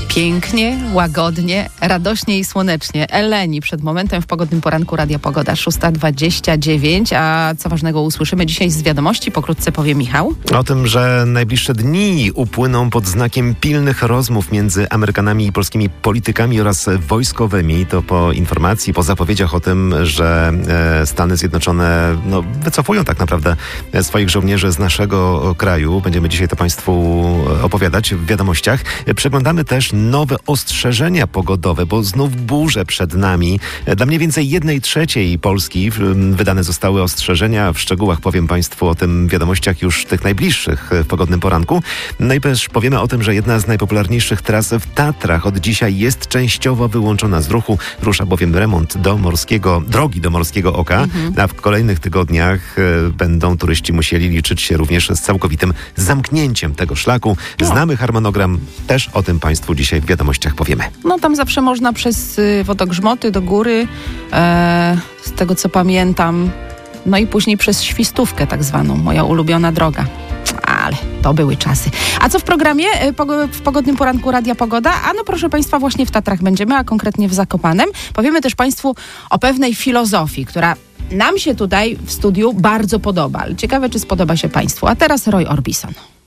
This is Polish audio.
Pięknie, łagodnie, radośnie i słonecznie. Eleni przed momentem w pogodnym poranku Radia Pogoda 6:29. A co ważnego usłyszymy dzisiaj z wiadomości? Pokrótce powie Michał. O tym, że najbliższe dni upłyną pod znakiem pilnych rozmów między Amerykanami i polskimi politykami oraz wojskowymi. To po informacji, po zapowiedziach o tym, że Stany Zjednoczone wycofują tak naprawdę swoich żołnierzy z naszego kraju. Będziemy dzisiaj to Państwu opowiadać w wiadomościach. Przeglądamy też nowe ostrzeżenia pogodowe, bo znów burze przed nami. Dla mniej więcej 1/3 Polski wydane zostały ostrzeżenia. W szczegółach powiem Państwu o tym w wiadomościach już tych najbliższych w pogodnym poranku. No i też powiemy o tym, że jedna z najpopularniejszych tras w Tatrach od dzisiaj jest częściowo wyłączona z ruchu. Rusza bowiem remont drogi do Morskiego Oka. A w kolejnych tygodniach będą turyści musieli liczyć się również z całkowitym zamknięciem tego szlaku. Znamy harmonogram, też o tym Państwu dzisiaj w wiadomościach powiemy. No tam zawsze można przez Wodogrzmoty do góry, z tego co pamiętam, no i później przez Świstówkę tak zwaną, moja ulubiona droga. Ale to były czasy. A co w programie w pogodnym poranku Radia Pogoda? Proszę Państwa, właśnie w Tatrach będziemy, a konkretnie w Zakopanem. Powiemy też Państwu o pewnej filozofii, która nam się tutaj w studiu bardzo podoba. Ale ciekawe, czy spodoba się Państwu. A teraz Roy Orbison.